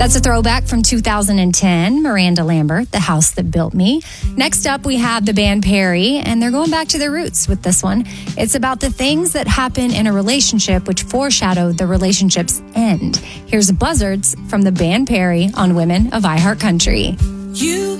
That's a throwback from 2010, Miranda Lambert, The House That Built Me. Next up, we have the band Perry, and they're going back to their roots with this one. It's about the things that happen in a relationship which foreshadow the relationship's end. Here's Buzzards from the band Perry on Women of iHeart Country. You